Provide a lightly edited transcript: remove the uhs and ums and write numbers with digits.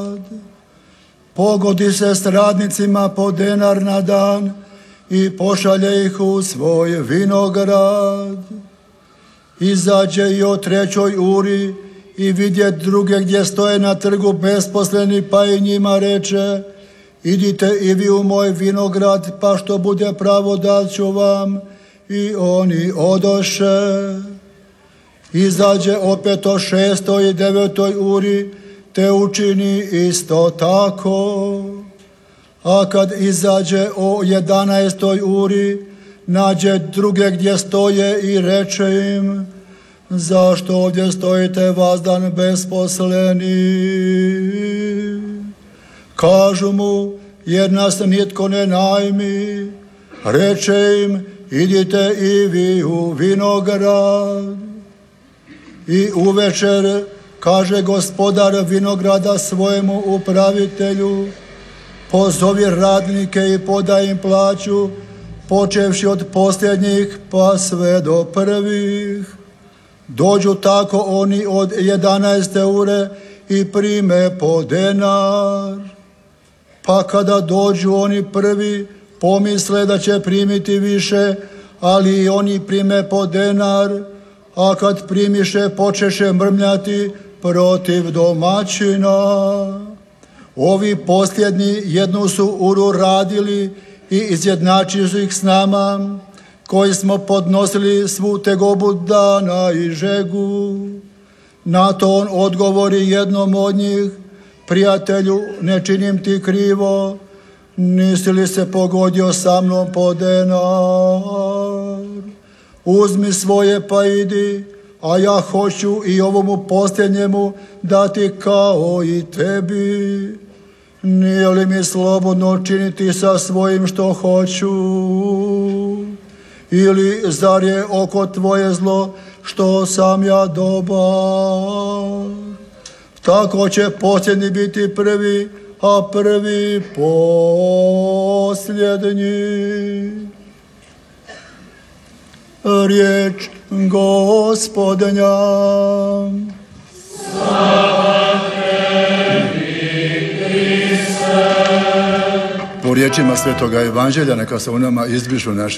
vinograd. Pogodi se s radnicima po denar na dan i pošalje ih u svoj vinograd. Izađe i o 3. uri i vidje druge gdje stoje na trgu besposleni, pa i njima reče: idite i vi u moj vinograd, pa što bude pravo dat ću vam. I oni odoše. Izađe opet o 6. i 9. uri, te učini isto tako. A kad izađe o 11. uri, nađe druge gdje stoje i reče im: zašto ovdje stojite vazdan besposleni? Kažu mu: jer nas nitko ne najmi. Reče im: idite i vi u vinograd. I uvečer kaže gospodar vinograda svojemu upravitelju: pozovi radnike i podaj im plaću, počevši od posljednjih pa sve do prvih. Dođu tako oni od 11. ure i prime po denar. Pa kada dođu oni prvi, pomisle da će primiti više, ali i oni prime po denar, a kad primiše počeše mrmljati protiv domaćina. Ovi posljednji 1 su uru radili i izjednačili su ih s nama, koji smo podnosili svu tegobu dana i žegu. Na to on odgovori jednom od njih: prijatelju, ne činim ti krivo, nisi li se pogodio sa mnom po denar? Uzmi svoje pa idi, a ja hoću i ovomu posljednjemu dati kao i tebi. Nije li mi slobodno činiti sa svojim što hoću? Ili zar je oko tvoje zlo što sam ja dobar? Tako će posljednji biti prvi, a prvi posljednji. Riječ Gospodnja. Slava tebi, Kriste. Po riječima Svetoga Evanđelja neka se u nama izbrišu naši